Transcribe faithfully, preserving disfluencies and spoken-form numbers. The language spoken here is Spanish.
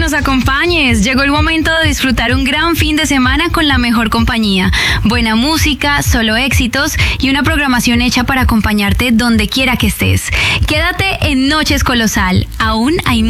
nos acompañes. Llegó el momento de disfrutar un gran fin de semana con la mejor compañía. Buena música, solo éxitos y una programación hecha para acompañarte donde quiera que estés. Quédate en Noches Colosal. Aún hay